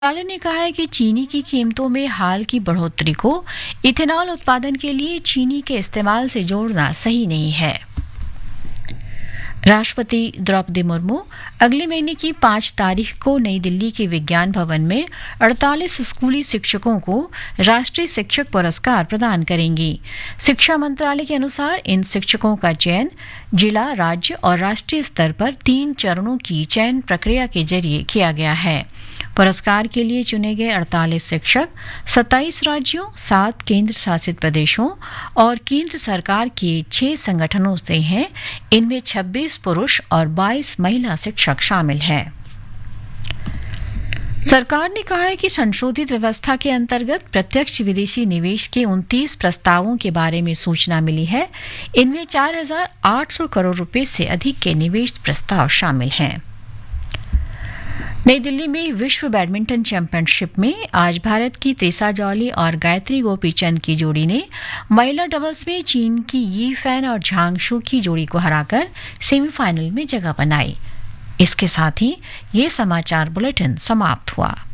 मंत्रालय ने कहा है कि चीनी की कीमतों में हाल की बढ़ोतरी को इथेनॉल उत्पादन के लिए चीनी के इस्तेमाल से जोड़ना सही नहीं है। राष्ट्रपति द्रौपदी मुर्मू अगले महीने की 5 तारीख को नई दिल्ली के विज्ञान भवन में 48 स्कूली शिक्षकों को राष्ट्रीय शिक्षक पुरस्कार प्रदान करेंगी। शिक्षा मंत्रालय के अनुसार इन शिक्षकों का चयन जिला, राज्य और राष्ट्रीय स्तर पर 3 चरणों की चयन प्रक्रिया के जरिए किया गया है। पुरस्कार के लिए चुने गए 48 शिक्षक 27 राज्यों, 7 केंद्र शासित प्रदेशों और केंद्र सरकार के 6 संगठनों से हैं। इनमें 26 पुरुष और 22 महिला शिक्षक शामिल हैं। सरकार ने कहा है कि संशोधित व्यवस्था के अंतर्गत प्रत्यक्ष विदेशी निवेश के 29 प्रस्तावों के बारे में सूचना मिली है। इनमें 4,800 करोड़ रुपए से अधिक के निवेश प्रस्ताव शामिल हैं। नई दिल्ली में विश्व बैडमिंटन चैंपियनशिप में आज भारत की त्रिशा जॉली और गायत्री गोपीचंद की जोड़ी ने महिला डबल्स में चीन की यी फैन और झांग शू की जोड़ी को हराकर सेमीफाइनल में जगह बनाई। इसके साथ ही ये समाचार बुलेटिन समाप्त हुआ।